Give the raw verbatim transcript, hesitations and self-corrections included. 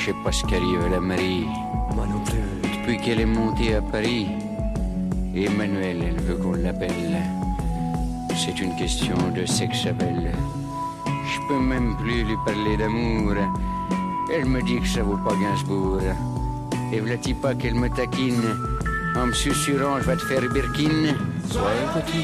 sais pas ce qu'arrive à la Marie. Moi non plus. Depuis qu'elle est montée à Paris, Emmanuel, elle veut qu'on l'appelle. C'est une question de sexe belle. Je peux même plus lui parler d'amour. Elle me dit que ça vaut pas Gainsbourg. Et v'là-t-il pas qu'elle me taquine en me susurrant je vais te faire birkin. Ouais, petit.